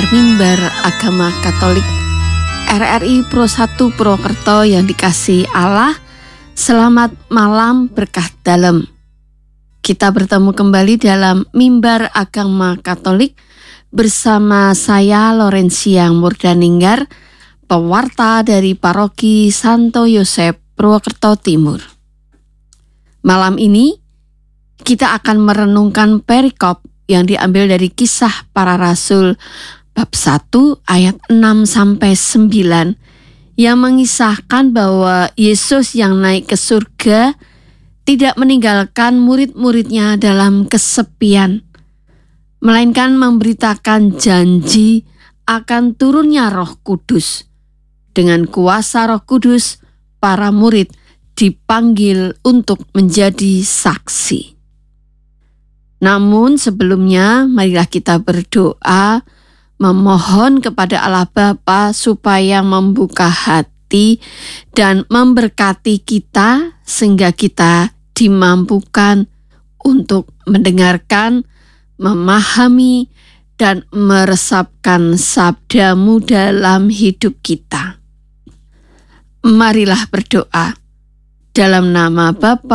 Mimbar Agama Katolik RRI Pro 1 Purwokerto yang dikasihi Allah. Selamat malam berkah dalam. Kita bertemu kembali dalam Mimbar Agama Katolik bersama saya Lorencia Murdaninggar, pewarta dari Paroki Santo Yosef Purwokerto Timur. Malam ini kita akan merenungkan perikop yang diambil dari Kisah Para Rasul bab 1 ayat 6-9 yang mengisahkan bahwa Yesus yang naik ke surga tidak meninggalkan murid-muridnya dalam kesepian, melainkan memberitakan janji akan turunnya Roh Kudus. Dengan kuasa Roh Kudus, para murid dipanggil untuk menjadi saksi. Namun sebelumnya, marilah kita berdoa, memohon kepada Allah Bapa supaya membuka hati dan memberkati kita sehingga kita dimampukan untuk mendengarkan, memahami, dan meresapkan sabda-Mu dalam hidup kita. Marilah berdoa dalam nama Bapa